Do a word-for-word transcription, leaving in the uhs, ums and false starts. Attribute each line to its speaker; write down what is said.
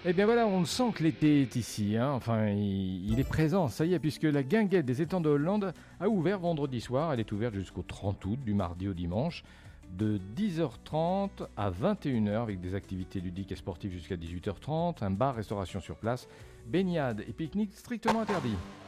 Speaker 1: Eh bien voilà, on le sent que l'été est ici, hein. Enfin il, il est présent, ça y est, puisque la guinguette des étangs de Hollande a ouvert vendredi soir. Elle est ouverte jusqu'au trente août, du mardi au dimanche, de dix heures trente à vingt et une heures, avec des activités ludiques et sportives jusqu'à dix-huit heures trente, un bar-restauration sur place, baignade et pique-nique strictement interdits.